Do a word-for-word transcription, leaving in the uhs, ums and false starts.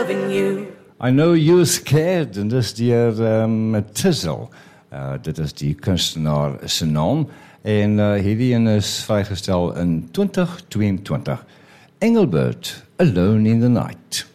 loving you. I know you're scared, en dis deur um, Tizzle. Uh, dit is die kunstenaar se naam, en uh, hierdie een is vrygestel in twintig tweeëntwintig. Engelbert, Alone in the Night.